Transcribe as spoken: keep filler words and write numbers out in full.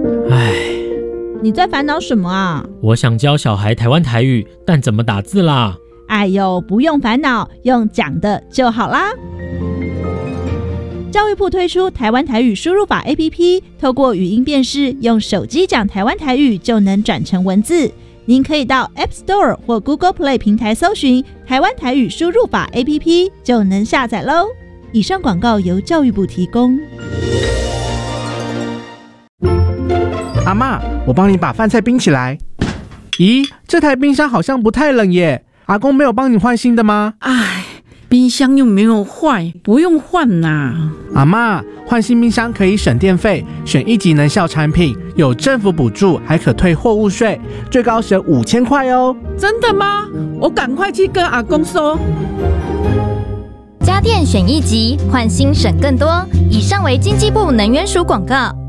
唉， 你在烦恼什么啊？ 我想教小孩台湾台语，但怎么打字啦？ 哎呦，不用烦恼，用讲的就好啦。教育部推出台湾台语输入法 A P P， 透过语音辨识，用手机讲台湾台语就能转成文字。您可以到 App Store 或 Google Play 平台搜寻台湾台语输入法 A P P 就能下载喽。以上广告由教育部提供。 阿嬷，我帮你把饭菜冰起来。咦，这台冰箱好像不太冷耶，阿公没有帮你换新的吗？ 唉，冰箱又没有坏，不用换啦。 阿嬷，换新冰箱可以省电费，选一级能效产品，有政府补助，还可退货物税，最高省五千块哦。 真的吗？我赶快去跟阿公说。 家电选一级，换新省更多。以上为经济部能源署广告。